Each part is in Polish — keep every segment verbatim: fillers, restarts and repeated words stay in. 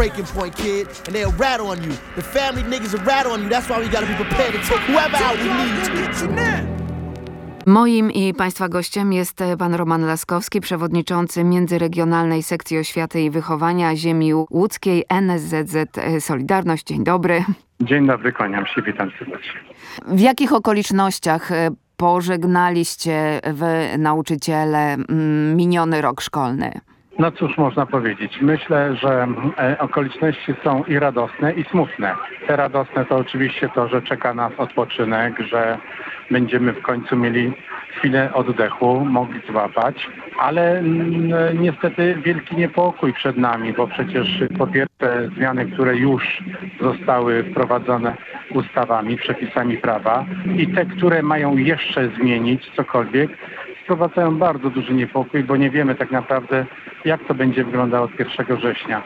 breaking point, kid, and they'll rat on you. The family niggas will rat on you. That's why we gotta be prepared to take whoever out we need. Moim i Państwa gościem jest pan Roman Laskowski, przewodniczący Międzyregionalnej Sekcji Oświaty i Wychowania Ziemi Łódzkiej N S Z Z Solidarność. Dzień dobry. Dzień dobry, kłaniam się, witam serdecznie. W jakich okolicznościach pożegnaliście wy, nauczyciele, miniony rok szkolny? No cóż można powiedzieć. Myślę, że e, okoliczności są i radosne, i smutne. Te radosne to oczywiście to, że czeka nas odpoczynek, że będziemy w końcu mieli chwilę oddechu, mogli złapać, ale n, niestety wielki niepokój przed nami, bo przecież po pierwsze zmiany, które już zostały wprowadzone ustawami, przepisami prawa i te, które mają jeszcze zmienić cokolwiek, wprowadzają bardzo duży niepokój, bo nie wiemy tak naprawdę, jak to będzie wyglądało od pierwszego września.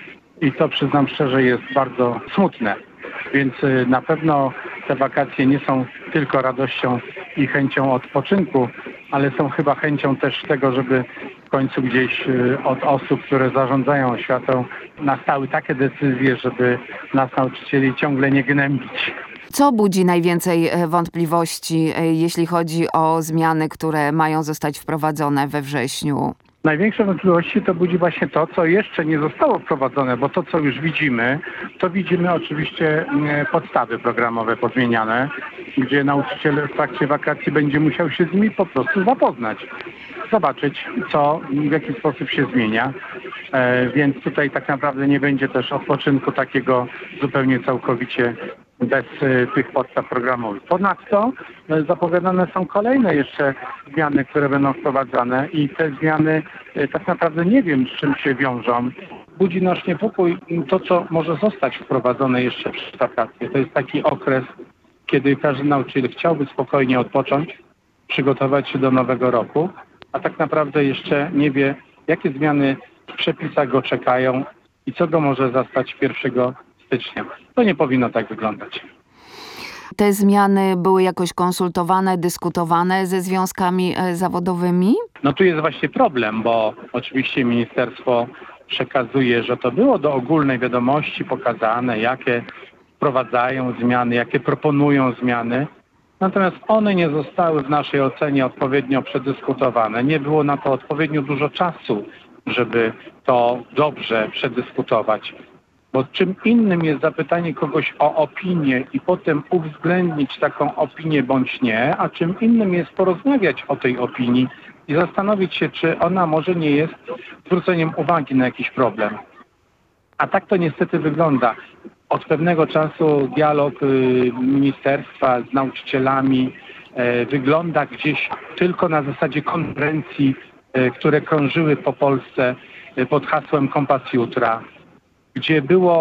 I to, przyznam szczerze, jest bardzo smutne. Więc na pewno te wakacje nie są tylko radością i chęcią odpoczynku, ale są chyba chęcią też tego, żeby w końcu gdzieś od osób, które zarządzają oświatą, nastały takie decyzje, żeby nas nauczycieli ciągle nie gnębić. Co budzi najwięcej wątpliwości, jeśli chodzi o zmiany, które mają zostać wprowadzone we wrześniu? Największe wątpliwości to budzi właśnie to, co jeszcze nie zostało wprowadzone, bo to, co już widzimy, to widzimy oczywiście podstawy programowe pozmieniane, gdzie nauczyciel w trakcie wakacji będzie musiał się z nimi po prostu zapoznać, zobaczyć, co, w jaki sposób się zmienia. E, więc tutaj tak naprawdę nie będzie też odpoczynku takiego zupełnie całkowicie bez y, tych podstaw programowych. Ponadto y, zapowiadane są kolejne jeszcze zmiany, które będą wprowadzane i te zmiany y, tak naprawdę nie wiem, z czym się wiążą. Budzi nasz niepokój to, co może zostać wprowadzone jeszcze przez wakacje. To jest taki okres, kiedy każdy nauczyciel chciałby spokojnie odpocząć, przygotować się do nowego roku, a tak naprawdę jeszcze nie wie, jakie zmiany w przepisach go czekają i co go może zastać pierwszego stycznia. To nie powinno tak wyglądać. Te zmiany były jakoś konsultowane, dyskutowane ze związkami zawodowymi? No tu jest właśnie problem, bo oczywiście ministerstwo przekazuje, że to było do ogólnej wiadomości pokazane, jakie wprowadzają zmiany, jakie proponują zmiany. Natomiast one nie zostały w naszej ocenie odpowiednio przedyskutowane. Nie było na to odpowiednio dużo czasu, żeby to dobrze przedyskutować. Bo czym innym jest zapytanie kogoś o opinię i potem uwzględnić taką opinię bądź nie, a czym innym jest porozmawiać o tej opinii i zastanowić się, czy ona może nie jest zwróceniem uwagi na jakiś problem. A tak to niestety wygląda. Od pewnego czasu dialog ministerstwa z nauczycielami wygląda gdzieś tylko na zasadzie konferencji, które krążyły po Polsce pod hasłem Kompas Jutra, gdzie było